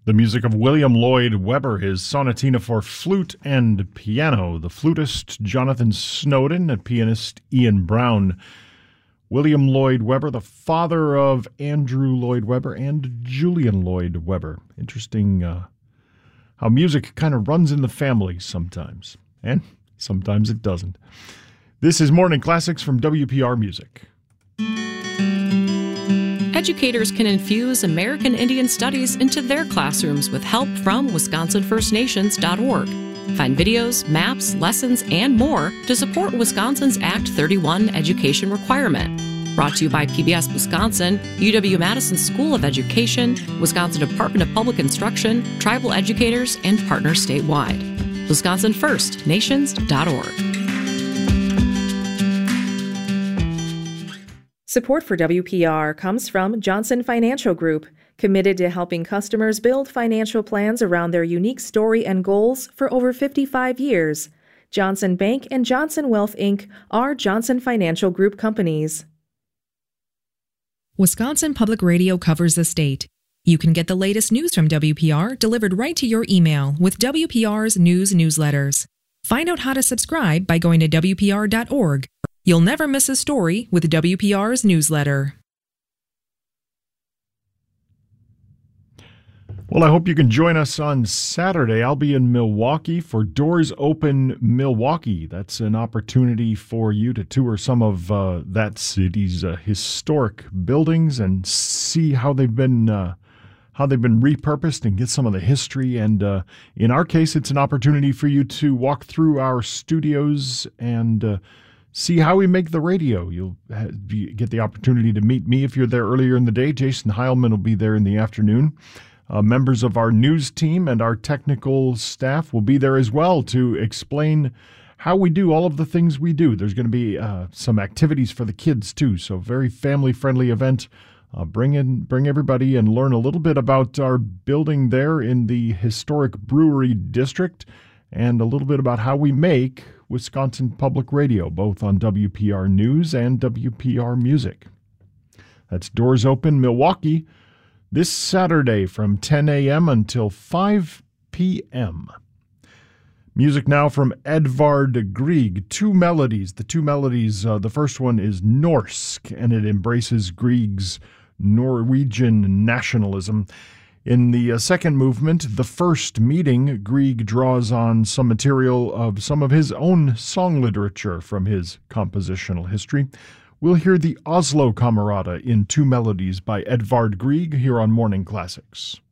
The music of William Lloyd Webber, his sonatina for flute and piano. The flutist Jonathan Snowden and pianist Ian Brown. William Lloyd Webber, the father of Andrew Lloyd Webber and Julian Lloyd Webber. Interesting how music kind of runs in the family sometimes, and sometimes it doesn't. This is Morning Classics from WPR Music. Educators can infuse American Indian Studies into their classrooms with help from WisconsinFirstNations.org. Find videos, maps, lessons, and more to support Wisconsin's Act 31 education requirement. Brought to you by PBS Wisconsin, UW-Madison School of Education, Wisconsin Department of Public Instruction, tribal educators, and partners statewide. WisconsinFirstNations.org. Support for WPR comes from Johnson Financial Group, committed to helping customers build financial plans around their unique story and goals for over 55 years. Johnson Bank and Johnson Wealth, Inc. are Johnson Financial Group companies. Wisconsin Public Radio covers the state. You can get the latest news from WPR delivered right to your email with WPR's news newsletters. Find out how to subscribe by going to WPR.org. You'll never miss a story with WPR's newsletter. Well, I hope you can join us on Saturday. I'll be in Milwaukee for Doors Open Milwaukee. That's an opportunity for you to tour some of that city's historic buildings and see how they've been repurposed and get some of the history. And in our case, it's an opportunity for you to walk through our studios and see how we make the radio. You get the opportunity to meet me if you're there earlier in the day. Jason Heilman will be there in the afternoon. Members of our news team and our technical staff will be there as well to explain how we do all of the things we do. There's going to be some activities for the kids too, so very family-friendly event. Bring everybody and learn a little bit about our building there in the historic Brewery District and a little bit about how we make Wisconsin Public Radio, both on WPR News and WPR Music. That's Doors Open Milwaukee this Saturday from 10 a.m. until 5 p.m. Music now from Edvard Grieg, two melodies. The two melodies, the first one is Norsk, and it embraces Grieg's Norwegian nationalism. In the second movement, The First Meeting, Grieg draws on some material of some of his own song literature from his compositional history. We'll hear the Oslo Camerata in two melodies by Edvard Grieg here on Morning Classics.